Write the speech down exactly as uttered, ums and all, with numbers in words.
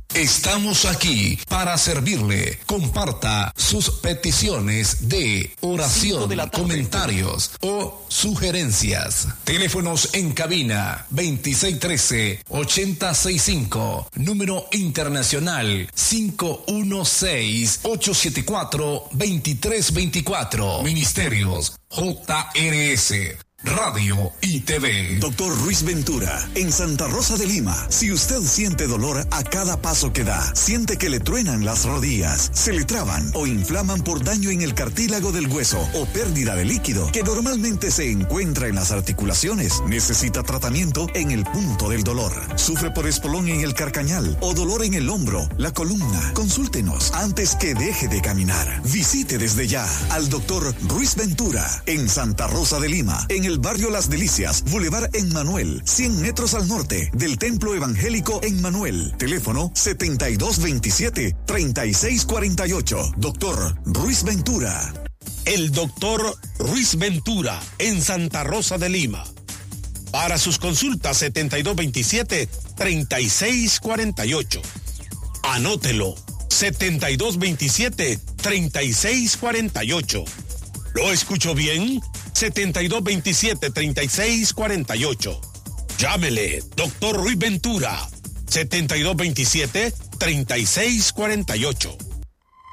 Estamos aquí para servirle. Comparta sus peticiones de oración, comentarios o sugerencias. Teléfonos en cabina veintiséis trece, ochenta sesenta y cinco. Número internacional cinco uno seis, ocho siete cuatro, dos tres dos cuatro. Ministerios J R S. Radio y T V. Doctor Ruiz Ventura, en Santa Rosa de Lima. Si usted siente dolor a cada paso que da, siente que le truenan las rodillas, se le traban o inflaman por daño en el cartílago del hueso o pérdida de líquido que normalmente se encuentra en las articulaciones, necesita tratamiento en el punto del dolor. Sufre por espolón en el carcañal o dolor en el hombro, la columna. Consúltenos antes que deje de caminar. Visite desde ya al doctor Ruiz Ventura en Santa Rosa de Lima, en el barrio Las Delicias, Boulevard Emmanuel, cien metros al norte del Templo Evangélico Emmanuel. Teléfono setenta y dos veintisiete, treinta y seis cuarenta y ocho. Doctor Ruiz Ventura. El doctor Ruiz Ventura en Santa Rosa de Lima. Para sus consultas setenta y dos veintisiete, treinta y seis cuarenta y ocho. Anótelo. setenta y dos veintisiete, treinta y seis cuarenta y ocho. ¿Lo escucho bien? setenta y dos veintisiete, treinta y seis cuarenta y ocho. Llámele, doctor Ruiz Ventura, setenta y dos veintisiete, treinta y seis cuarenta y ocho.